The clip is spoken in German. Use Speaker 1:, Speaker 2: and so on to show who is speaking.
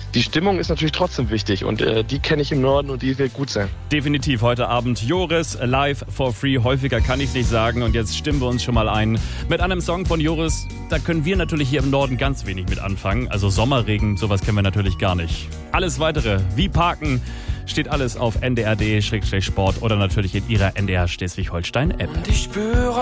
Speaker 1: die Stimmung ist natürlich trotzdem wichtig und die kenne ich im Norden und die wird gut sein.
Speaker 2: Definitiv heute Abend Joris live for free. Häufiger kann ich es nicht sagen und jetzt stimmen wir uns schon mal ein mit einem Song von Joris. Da können wir natürlich hier im Norden ganz wenig mit anfangen. Also Sommerregen, sowas kennen wir natürlich gar nicht. Alles Weitere, wie parken, steht alles auf ndrd/sport oder natürlich in Ihrer NDR Schleswig-Holstein-App.